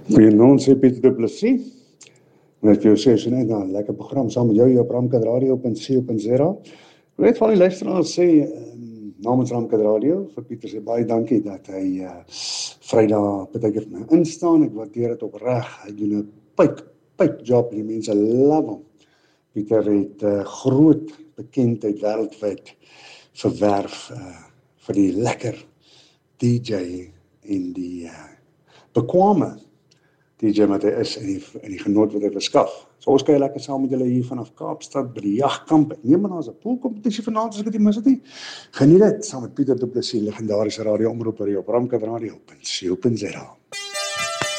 Goeienaand, sê Pieter Du Plessis. Net vir jou sê, so net 'n lekker program saam met jou op Ramkad Radio.co.za. Ek wil net van die luisteraars sê, namens Ramkad Radio, vir Pieter sê baie dankie dat hy Vrydag partykeer vir my instaan. Ek waardeer dit opreg. Hy doen 'n pyp job en die mense love hom. Pieter het groot bekendheid wêreldwyd verwerf vir die lekker DJ en die bekwame DJ wat hy is en die genot wat hy verskaf. So ons kan lekker saam met julle hier vanaf Kaapstad by die jagkamp. Nee, maar daar's 'n poolkompetisie vanaand as ek dit nie mis het nie. Geniet dit saam met Pieter Du Plessis, legendariese radio-omroeper hier op Ramkad Radio.co.za.